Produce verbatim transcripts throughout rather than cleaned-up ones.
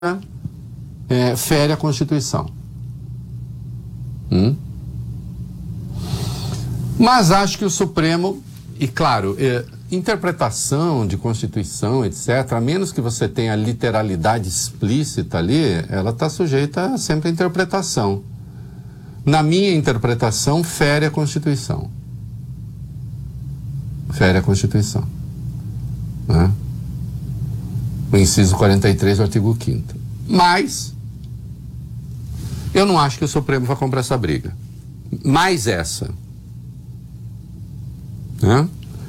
é, fere a Constituição. Hum? Mas acho que o Supremo, e claro, é, interpretação de Constituição, etcétera, a menos que você tenha literalidade explícita ali, ela está sujeita sempre à interpretação. Na minha interpretação, fere a Constituição. Fere a Constituição. Né? O inciso quarenta e três do artigo quinto. Mas eu não acho que o Supremo vai comprar essa briga. Mais essa. Né?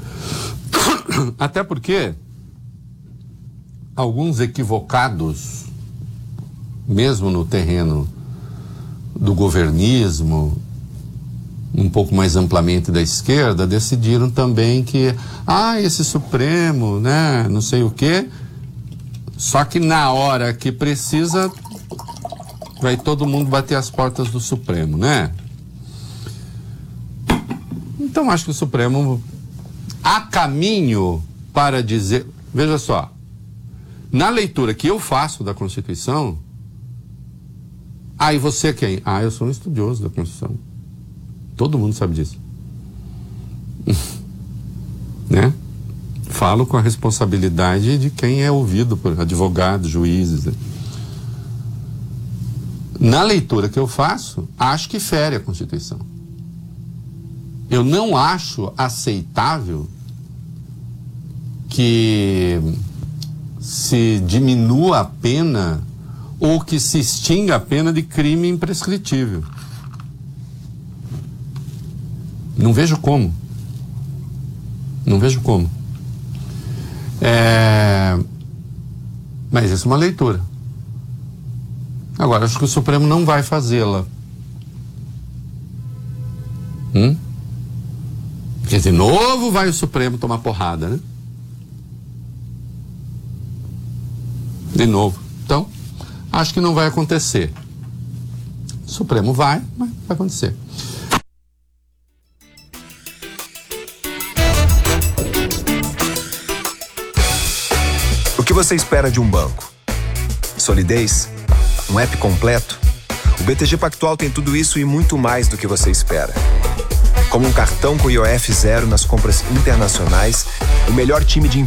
Até porque alguns equivocados, mesmo no terreno do governismo, um pouco mais amplamente da esquerda, decidiram também que, ah, esse Supremo, né, não sei o quê, só que na hora que precisa, vai todo mundo bater as portas do Supremo, né? Então acho que o Supremo há caminho para dizer, veja só, na leitura que eu faço da Constituição, ah, e você quem? Ah, eu sou um estudioso da Constituição. Todo mundo sabe disso. Né? Falo com a responsabilidade de quem é ouvido por advogados, juízes. Né? Na leitura que eu faço, acho que fere a Constituição. Eu não acho aceitável que se diminua a pena ou que se extinga a pena de crime imprescritível. Não vejo como. Não vejo como. É... Mas isso é uma leitura. Agora, acho que o Supremo não vai fazê-la. Hum? Porque de novo vai o Supremo tomar porrada, né? De novo. Então, acho que não vai acontecer. O Supremo vai, mas vai acontecer. O que você espera de um banco? Solidez? Um app completo? O B T G Pactual tem tudo isso e muito mais do que você espera. Como um cartão com I O F zero nas compras internacionais, o melhor time de